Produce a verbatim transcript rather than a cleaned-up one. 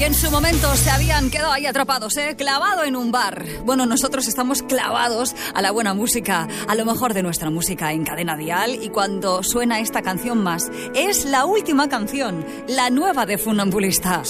que en su momento se habían quedado ahí atrapados, ¿eh? Clavado en un bar. Bueno, nosotros estamos clavados a la buena música, a lo mejor de nuestra música en Cadena Dial, y cuando suena esta canción más, es la última canción, la nueva de Funambulista.